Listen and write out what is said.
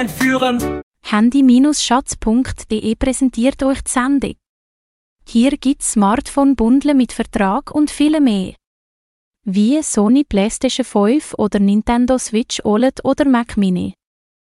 einführen. Handy-schatz.de präsentiert euch die Sendung. Hier gibt's Smartphone-Bundle mit Vertrag und viel mehr. Wie Sony PlayStation 5 oder Nintendo Switch OLED oder Mac Mini.